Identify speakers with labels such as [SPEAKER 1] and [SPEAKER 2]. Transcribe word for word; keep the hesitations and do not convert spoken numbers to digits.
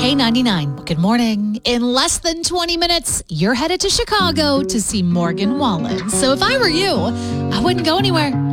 [SPEAKER 1] K ninety-nine. Good morning. In less than twenty minutes, you're headed to Chicago to see Morgan Wallen. So if I were you, I wouldn't go anywhere.